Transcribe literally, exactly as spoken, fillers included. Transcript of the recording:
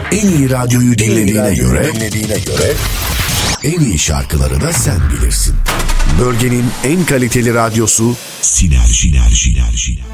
En iyi radyoyu dinlediğine göre, dinlediğine göre en iyi şarkıları da sen bilirsin. Bölgenin en kaliteli radyosu Sinerji. Sinerji. Sinerji.